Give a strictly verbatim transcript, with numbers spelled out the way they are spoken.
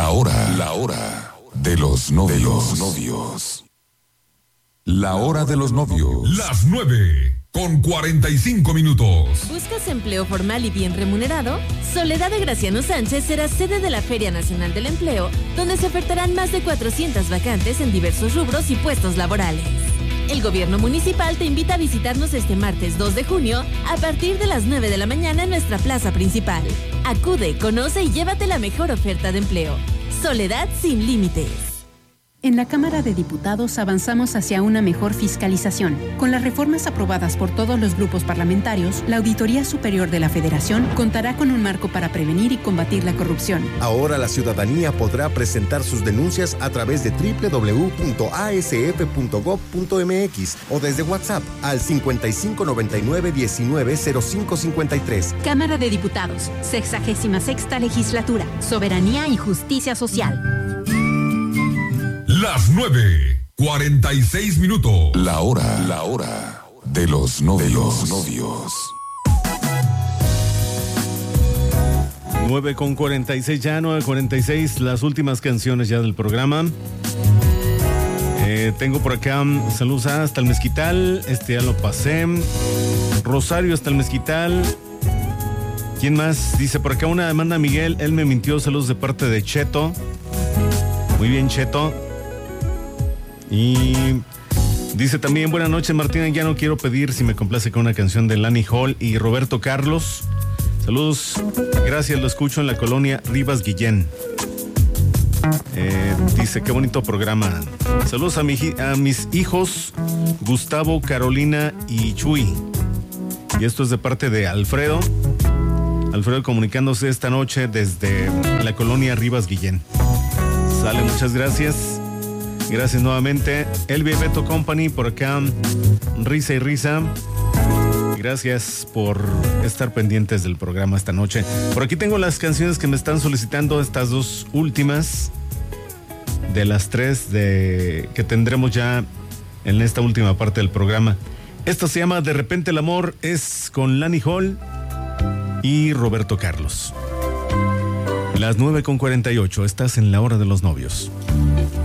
La hora, la hora de los novios. De los novios. La hora de los novios. Las nueve con cuarenta y cinco minutos. ¿Buscas empleo formal y bien remunerado? Soledad de Graciano Sánchez será sede de la Feria Nacional del Empleo, donde se ofertarán más de cuatrocientas vacantes en diversos rubros y puestos laborales. El gobierno municipal te invita a visitarnos este martes dos de junio a partir de las nueve de la mañana en nuestra plaza principal. Acude, conoce y llévate la mejor oferta de empleo. Soledad sin límites. En la Cámara de Diputados avanzamos hacia una mejor fiscalización. Con las reformas aprobadas por todos los grupos parlamentarios, la Auditoría Superior de la Federación contará con un marco para prevenir y combatir la corrupción. Ahora la ciudadanía podrá presentar sus denuncias a través de doble u doble u doble u punto a s f punto gob punto m x o desde WhatsApp al cincuenta y cinco noventa y nueve diecinueve cero cinco cincuenta y tres. Cámara de Diputados, sexagésima sexta legislatura, soberanía y justicia social. Las nueve, cuarenta y seis minutos. La hora, la hora de los novios. De los novios. nueve con cuarenta y seis ya, nueve cuarenta y seis, las últimas canciones ya del programa. Eh, tengo por acá, saludos hasta el Mezquital, este ya lo pasé. Rosario hasta el Mezquital. ¿Quién más? Dice por acá una demanda a Miguel, él me mintió, saludos de parte de Cheto. Muy bien, Cheto. Y dice también, buenas noches Martina, ya no quiero pedir si me complace con una canción de Lani Hall y Roberto Carlos. Saludos, gracias, lo escucho en la colonia Rivas Guillén. Eh, dice, qué bonito programa. Saludos a, mi, a mis hijos Gustavo, Carolina y Chuy. Y esto es de parte de Alfredo. Alfredo comunicándose esta noche desde la colonia Rivas Guillén. Sale, muchas gracias. Gracias nuevamente. El Bebeto Company por acá. Risa y risa. Gracias por estar pendientes del programa esta noche. Por aquí tengo las canciones que me están solicitando, estas dos últimas de las tres de que tendremos ya en esta última parte del programa. Esta se llama De repente el amor, es con Lani Hall y Roberto Carlos. Las nueve con cuarenta y ocho, estás en la hora de los novios.